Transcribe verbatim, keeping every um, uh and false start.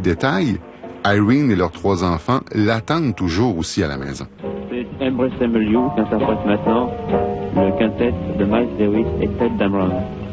détail, Irene et leurs trois enfants l'attendent toujours aussi à la maison. C'est Embrace Emily qui interprète maintenant le quintet de Miles Davis et Ted Dameron.